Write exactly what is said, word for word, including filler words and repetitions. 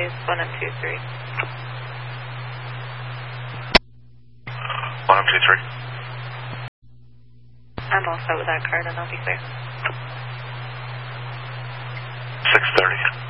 is one M two three. one M two three. I'm all set with that card, and I'll be clear. six thirty.